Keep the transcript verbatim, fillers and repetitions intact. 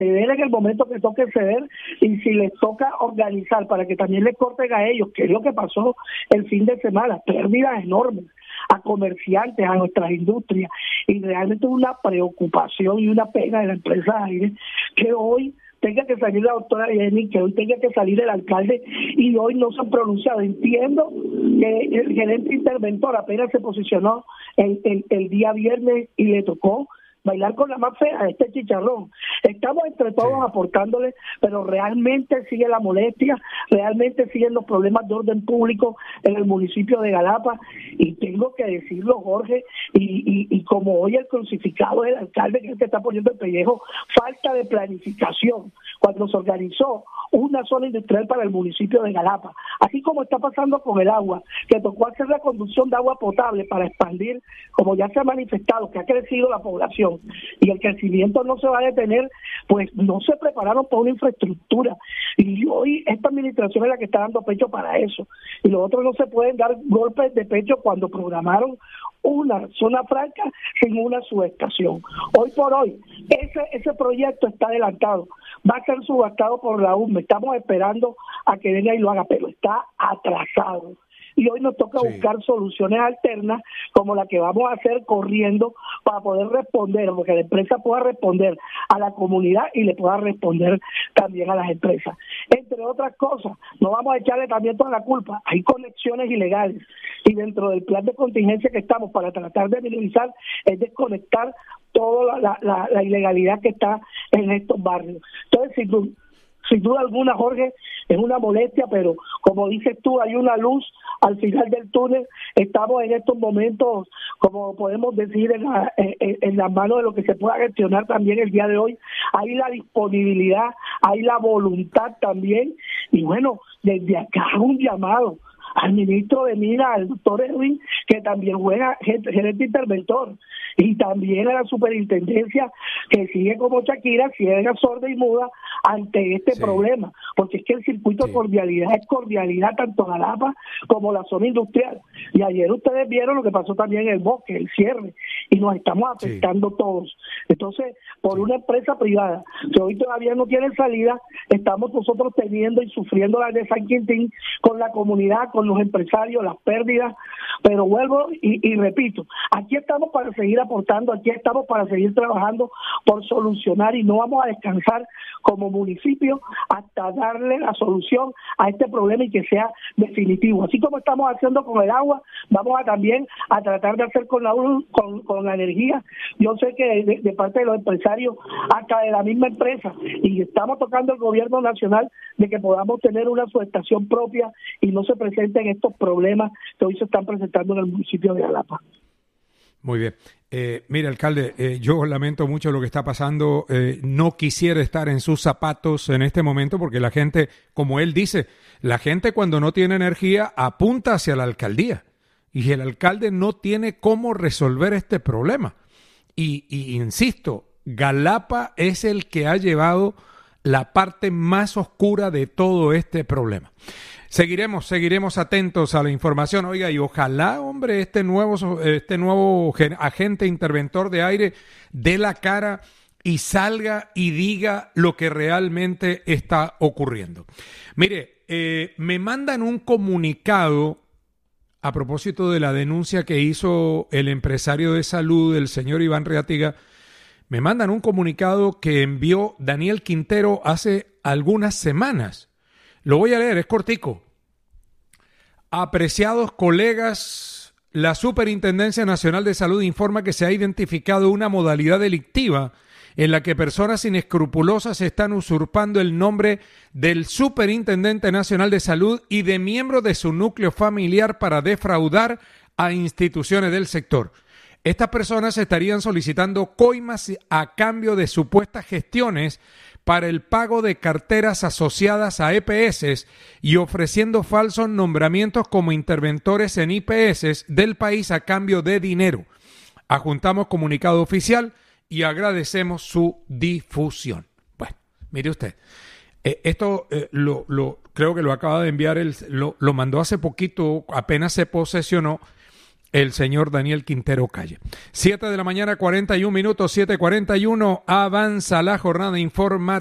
ceder en el momento que toque ceder, y si les toca organizar para que también les corten a ellos, que es lo que pasó el fin de semana, pérdidas enormes a comerciantes, a nuestras industrias, y realmente una preocupación y una pena de la empresa Aire que hoy tenga que salir la doctora Jenny, que hoy tenga que salir el alcalde y hoy no se han pronunciado. Entiendo que el gerente interventor apenas se posicionó el, el, el día viernes y le tocó bailar con la más fea, este chicharrón. Estamos entre todos sí. aportándole, pero realmente sigue la molestia, realmente siguen los problemas de orden público en el municipio de Galapa, y tengo que decirlo, Jorge, y, y, y como hoy el crucificado es el alcalde, que es el que está poniendo el pellejo, falta de planificación cuando se organizó una zona industrial para el municipio de Galapa, así como está pasando con el agua, que tocó hacer la conducción de agua potable para expandir, como ya se ha manifestado, que ha crecido la población, y el crecimiento no se va a detener, pues no se prepararon para una infraestructura, y hoy esta administración es la que está dando pecho para eso, y los otros no se pueden dar golpes de pecho cuando programaron una zona franca sin una subestación. Hoy por hoy, ese ese proyecto está adelantado, va a ser subastado por la U M E, estamos esperando a que venga y lo haga, pero está atrasado. Y hoy nos toca sí. buscar soluciones alternas como la que vamos a hacer corriendo para poder responder, porque la empresa pueda responder a la comunidad y le pueda responder también a las empresas. Entre otras cosas, no vamos a echarle también toda la culpa, hay conexiones ilegales, y dentro del plan de contingencia que estamos para tratar de minimizar es desconectar toda la, la, la ilegalidad que está en estos barrios. Entonces, si tú sin duda alguna, Jorge, es una molestia, pero como dices tú, hay una luz al final del túnel. Estamos en estos momentos, como podemos decir, en la, en, en la mano de lo que se pueda gestionar también el día de hoy. Hay la disponibilidad, hay la voluntad también, y bueno, desde acá un llamado al ministro de Minas, al doctor Edwin, que también juega gerente interventor, y también a la superintendencia, que sigue como Shakira, ciega, sorda y muda ante este sí. problema, porque es que el circuito sí. de cordialidad es cordialidad tanto Galapa como la zona industrial, y ayer ustedes vieron lo que pasó también en el bosque, el cierre, y nos estamos afectando sí. todos. Entonces, por sí. una empresa privada que hoy todavía no tiene salida, estamos nosotros teniendo y sufriendo la de San Quintín con la comunidad, con los empresarios, las pérdidas, pero vuelvo y, y repito, aquí estamos para seguir aportando, aquí estamos para seguir trabajando por solucionar, y no vamos a descansar como municipio hasta darle la solución a este problema y que sea definitivo. Así como estamos haciendo con el agua, vamos a también a tratar de hacer con la con, con la energía. Yo sé que de, de parte de los empresarios, hasta de la misma empresa, y estamos tocando el gobierno nacional de que podamos tener una subestación propia y no se presenten estos problemas que hoy se están presentando en el municipio de Galapa. Muy bien. Eh, mire, alcalde, eh, yo lamento mucho lo que está pasando. Eh, no quisiera estar en sus zapatos en este momento, porque la gente, como él dice, la gente cuando no tiene energía apunta hacia la alcaldía, y el alcalde no tiene cómo resolver este problema. Y, y insisto, Galapa es el que ha llevado la parte más oscura de todo este problema. Seguiremos, seguiremos atentos a la información. Oiga, y ojalá, hombre, este nuevo, este nuevo agente interventor de aire dé la cara y salga y diga lo que realmente está ocurriendo. Mire, eh, me mandan un comunicado a propósito de la denuncia que hizo el empresario de salud, el señor Iván Reatiga. Me mandan un comunicado que envió Daniel Quintero hace algunas semanas. Lo voy a leer, es cortico. Apreciados colegas, la Superintendencia Nacional de Salud informa que se ha identificado una modalidad delictiva en la que personas inescrupulosas están usurpando el nombre del Superintendente Nacional de Salud y de miembros de su núcleo familiar para defraudar a instituciones del sector. Estas personas estarían solicitando coimas a cambio de supuestas gestiones para el pago de carteras asociadas a E P S y ofreciendo falsos nombramientos como interventores en I P S del país a cambio de dinero. Adjuntamos comunicado oficial y agradecemos su difusión. Bueno, mire usted, eh, esto eh, lo, lo creo que lo acaba de enviar, el, lo, lo mandó hace poquito, apenas se posesionó el señor Daniel Quintero Calle. Siete de la mañana, cuarenta y un minutos, siete cuarenta y uno, avanza la jornada informativa.